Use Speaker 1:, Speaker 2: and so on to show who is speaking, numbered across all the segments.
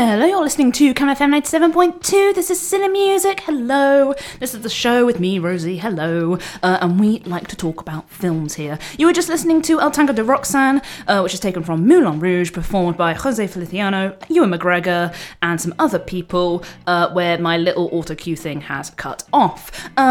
Speaker 1: Hello, you're listening to Cam FM 97.2. This is Cine Music. Hello. This is the show with me, Rosie. Hello. And we like to talk about films here. You were just listening to El Tango de Roxanne, which is taken from Moulin Rouge, performed by Jose Feliciano, Ewan McGregor, and some other people, where my little auto cue thing has cut off.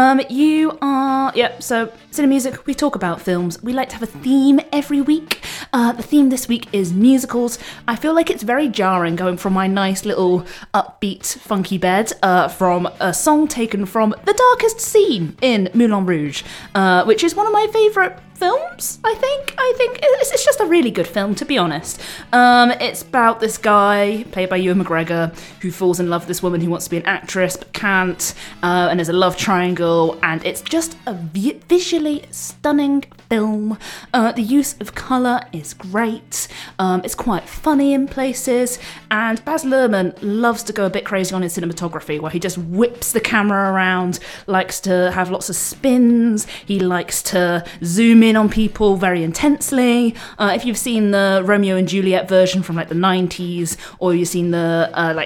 Speaker 1: So Cine Music, we talk about films. We like to have a theme every week. The theme this week is musicals. I feel like it's very jarring going from my nice little upbeat funky bed from a song taken from the darkest scene in Moulin Rouge, which is one of my favourite films, I think it's just a really good film, to be honest. It's about this guy, played by Ewan McGregor, who falls in love with this woman who wants to be an actress but can't, and there's a love triangle, and it's just a visually stunning film. The use of colour is great, it's quite funny in places, and Baz Luhrmann loves to go a bit crazy on his cinematography, where he just whips the camera around, likes to have lots of spins, he likes to zoom in on people very intensely. If you've seen the Romeo and Juliet version from like the 90s, or you've seen the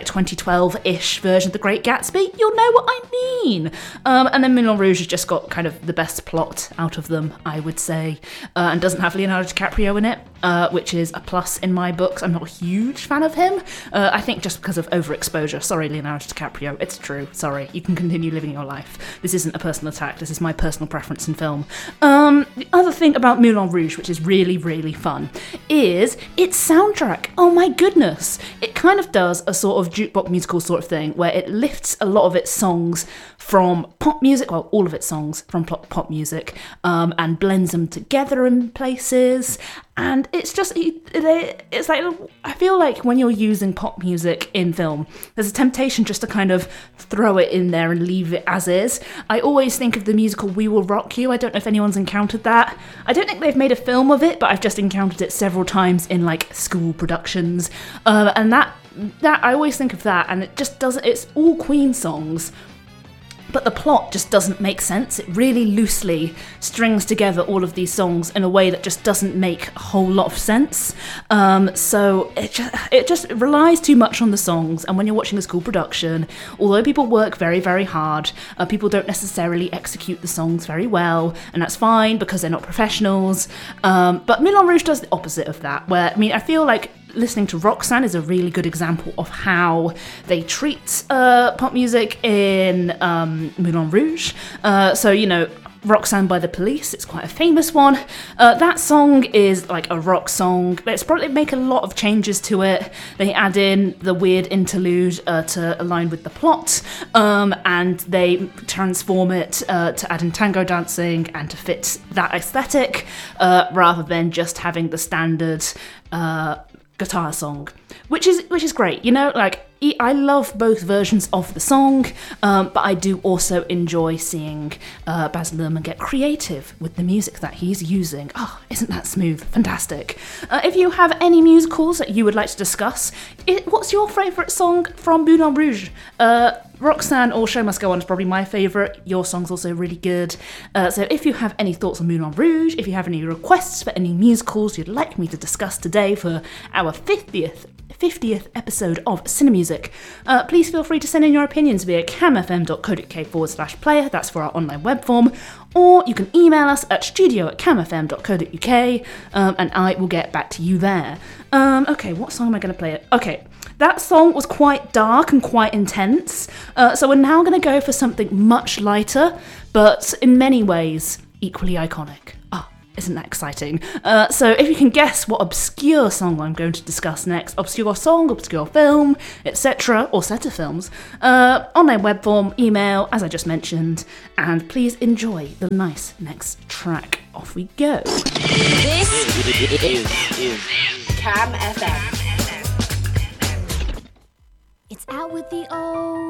Speaker 1: 2012-ish version of The Great Gatsby, you'll know what I mean. And then Moulin Rouge has just got kind of the best plot out of them, I would say, and doesn't have Leonardo DiCaprio in it, which is a plus in my books. I'm not a huge fan of him. I think just because of overexposure. Sorry, Leonardo DiCaprio, it's true. Sorry, you can continue living your life. This isn't a personal attack. This is my personal preference in film. The other thing about Moulin Rouge, which is really, really fun, is its soundtrack. Oh my goodness. It kind of does a sort of jukebox musical sort of thing, where it lifts a lot of its songs from pop music, well, all of its songs from pop music, and blends them together in places. And it's just, it's like, I feel like when you're using pop music in film, there's a temptation just to kind of throw it in there and leave it as is. I always think of the musical We Will Rock You. I don't know if anyone's encountered that. I don't think they've made a film of it, but I've just encountered it several times in like school productions. And that I always think of that, and it just doesn't, it's all Queen songs, but the plot just doesn't make sense. It really loosely strings together all of these songs in a way that just doesn't make a whole lot of sense. So it just relies too much on the songs, and when you're watching a school production, although people work very, very hard, people don't necessarily execute the songs very well, and that's fine because they're not professionals. But Moulin Rouge does the opposite of that, where, I mean, I feel like listening to Roxanne is a really good example of how they treat pop music in Moulin Rouge. So, you know, Roxanne by The Police, it's quite a famous one. That song is like a rock song. They make a lot of changes to it. They add in the weird interlude to align with the plot, and they transform it to add in tango dancing and to fit that aesthetic, rather than just having the standard guitar song, which is great. You know, like, I love both versions of the song, but I do also enjoy seeing Baz Luhrmann get creative with the music that he's using. Oh, isn't that smooth? Fantastic. If you have any musicals that you would like to discuss, what's your favourite song from Moulin Rouge? Roxanne or Show Must Go On is probably my favourite. Your song's also really good. So if you have any thoughts on Moulin Rouge, if you have any requests for any musicals you'd like me to discuss today for our 50th episode of Cine Music, please feel free to send in your opinions via camfm.co.uk/player, that's for our online web form, or you can email us at studio@camfm.co.uk, and I will get back to you there. Okay, what song am I going to play? Okay, that song was quite dark and quite intense, so we're now going to go for something much lighter, but in many ways equally iconic. Isn't that exciting? So if you can guess what obscure song I'm going to discuss next, obscure song, obscure film, etc., or set of films, online web form, email, as I just mentioned, and please enjoy the nice next track. Off we go.
Speaker 2: This is Cam FM.
Speaker 3: It's out with the old